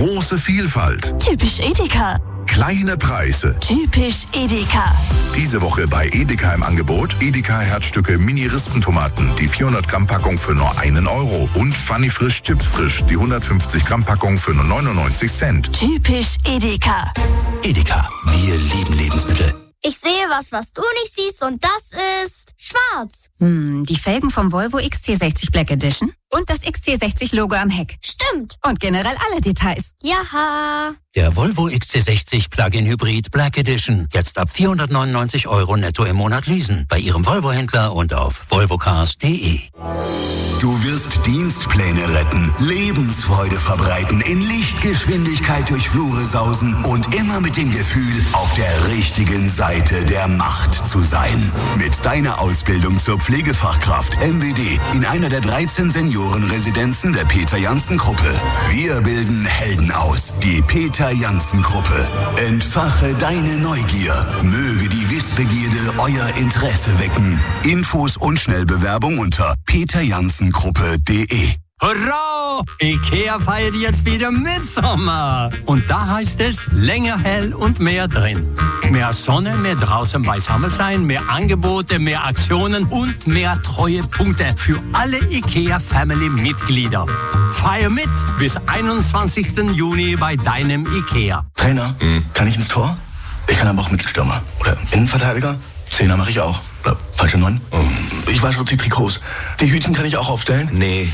Große Vielfalt. Typisch Edeka. Kleine Preise. Typisch Edeka. Diese Woche bei Edeka im Angebot Edeka Herzstücke Mini-Rispentomaten, die 400 Gramm Packung für nur 1 Euro. Und Funny Frisch Chips Frisch, die 150 Gramm Packung für nur 99 Cent. Typisch Edeka. Edeka, wir lieben Lebensmittel. Ich sehe was du nicht siehst und das ist schwarz. Die Felgen vom Volvo XC60 Black Edition und das XC60-Logo am Heck. Stimmt. Und generell alle Details. Jaha. Der Volvo XC60 Plug-in Hybrid Black Edition. Jetzt ab 499 € netto im Monat leasen. Bei Ihrem Volvo-Händler und auf volvocars.de. Du wirst Dienstpläne retten, Lebensfreude verbreiten, in Lichtgeschwindigkeit durch Flure sausen und immer mit dem Gefühl, auf der richtigen Seite der Macht zu sein. Mit deiner Ausbildung zur Pflegefachkraft MWD in einer der 13 Seniorenresidenzen der Peter-Janssen-Gruppe. Wir bilden Helden aus. Die Peter-Janssen-Gruppe. Entfache deine Neugier. Möge die Wissbegierde euer Interesse wecken. Infos und Schnellbewerbung unter peterjanssengruppe.de. Hurra! Ikea feiert jetzt wieder Mitsommer. Und da heißt es länger hell und mehr drin. Mehr Sonne, mehr draußen beisammen sein, mehr Angebote, mehr Aktionen und mehr Treuepunkte für alle Ikea-Family-Mitglieder. Feier mit bis 21. Juni bei deinem Ikea. Trainer, kann ich ins Tor? Ich kann aber auch Mittelstürmer. Oder Innenverteidiger. Zehner mache ich auch. Oder falsche 9. Ich wasche die Trikots. Die Hütchen kann ich auch aufstellen? Nee.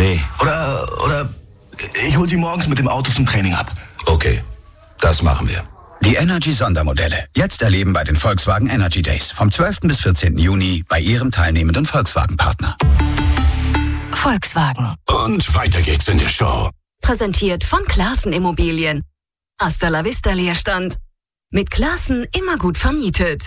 Oder ich hol sie morgens mit dem Auto zum Training ab. Okay, das machen wir. Die Energy-Sondermodelle. Jetzt erleben bei den Volkswagen Energy Days. Vom 12. bis 14. Juni bei Ihrem teilnehmenden Volkswagen-Partner. Volkswagen. Und weiter geht's in der Show. Präsentiert von Classen Immobilien. Hasta la vista Leerstand. Mit Classen immer gut vermietet.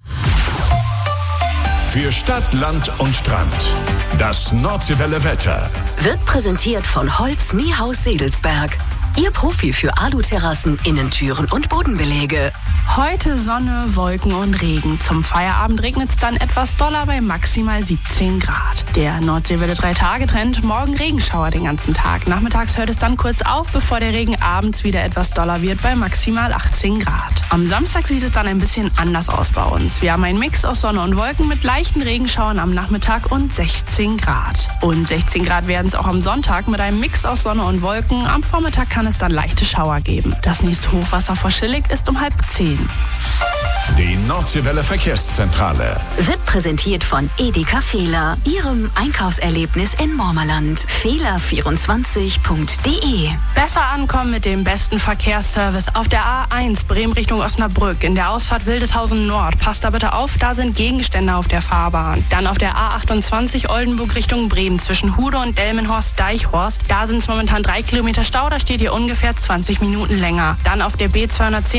Für Stadt, Land und Strand. Das Nordseewelle Wetter. Wird präsentiert von Holz Niehaus Sedelsberg. Ihr Profi für Alu-Terrassen, Innentüren und Bodenbeläge. Heute Sonne, Wolken und Regen. Zum Feierabend regnet es dann etwas doller bei maximal 17 Grad. Der Nordseewelle 3-Tage-Trend, morgen Regenschauer den ganzen Tag. Nachmittags hört es dann kurz auf, bevor der Regen abends wieder etwas doller wird bei maximal 18 Grad. Am Samstag sieht es dann ein bisschen anders aus bei uns. Wir haben einen Mix aus Sonne und Wolken mit leichten Regenschauern am Nachmittag und 16 Grad. Und 16 Grad werden es auch am Sonntag mit einem Mix aus Sonne und Wolken. Am Vormittag kann es dann leichte Schauer geben. Das nächste Hochwasser vor Schillig ist um 9:30. Die Nordseewelle Verkehrszentrale. Wird präsentiert von Edeka Fehler, Ihrem Einkaufserlebnis in Mormerland. Fehler24.de. Besser ankommen mit dem besten Verkehrsservice auf der A1 Bremen Richtung Osnabrück. In der Ausfahrt Wildeshausen Nord. Passt da bitte auf, da sind Gegenstände auf der Fahrbahn. Dann auf der A28 Oldenburg Richtung Bremen zwischen Hude und Delmenhorst-Deichhorst. Da sind es momentan 3 Kilometer Stau, da steht hier ungefähr 20 Minuten länger. Dann auf der B210